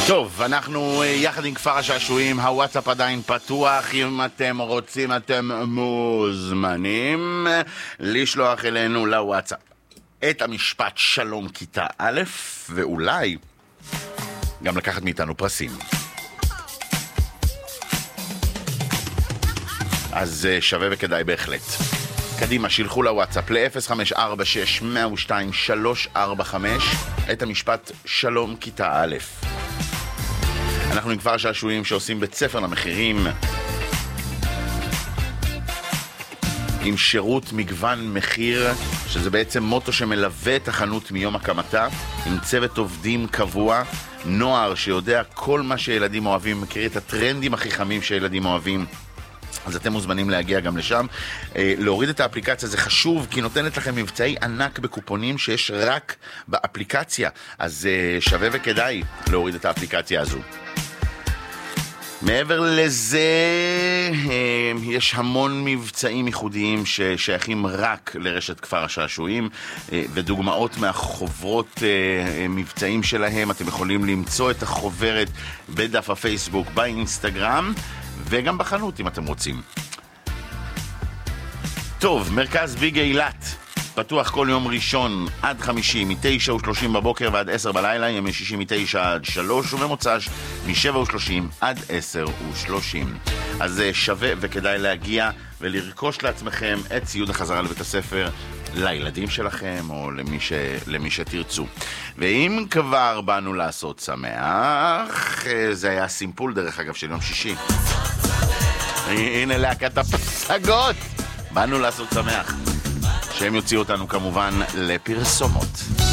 טוב, אנחנו יחד עם כפר השעשועים, הוואטסאפ עדיין פתוח, אם אתם רוצים אתם מוזמנים לשלוח אלינו לוואטסאפ את המשפט שלום כיתה א', ואולי גם לקחת מאיתנו פרסים. אז שווה וכדאי בהחלט. קדימה, שילחו לוואטסאפ ל-056-102-345 את המשפט שלום כיתה א'. אנחנו עם כפר השעשועים שעושים בית ספר למחירים עם שירות מגוון מחיר, שזה בעצם מוטו שמלווה את החנות מיום הקמתה, עם צוות עובדים קבוע, נוער שיודע כל מה שילדים אוהבים, מכיר את הטרנדים הכי חמים שילדים אוהבים. אז אתם מוזמנים להגיע גם לשם. להוריד את האפליקציה זה חשוב, כי נותנת לכם מבצעי ענק בקופונים שיש רק באפליקציה. אז שווה וכדאי להוריד את האפליקציה הזו. מעבר לזה, יש המון מבצעים ייחודיים ששייכים רק לרשת כפר השעשועים, ודוגמאות מהחוברות מבצעים שלהם. אתם יכולים למצוא את החוברת בדף הפייסבוק, באינסטגרם, וגם בחנות אם אתם רוצים. טוב, מרכז ביג אילת פתוח כל יום ראשון עד חמישי מ-9:30 בבוקר ועד 10 בלילה, ימי שישי מ-9 עד 3 ובמוצ"ש מ-7:30 עד 10:30. אז שווה וכדאי להגיע ולרכוש לעצמכם את ציוד החזרה לבית הספר לילדים שלכם או למי שתרצו. ואם כבר באנו לעשות שמח, זה היה סימפול דרך אגב של יום שישי. הנה להקת הפסגות, באנו לעשות שמח, שהם יוציאו אותנו כמובן לפרסומות.